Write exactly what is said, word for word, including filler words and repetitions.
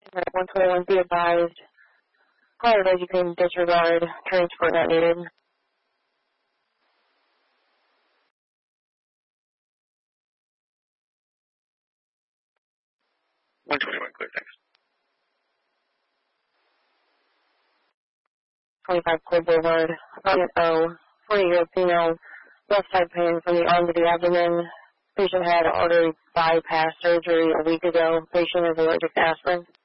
Alright, one twenty-one, be advised. Prior to you can disregard. Transport not needed. one twenty-one, clear, thanks. twenty-five Cold Boulevard. Apartment O. forty-year-old female. Left side pain from the arm to the abdomen. Patient had artery bypass surgery a week ago. Patient is allergic to aspirin.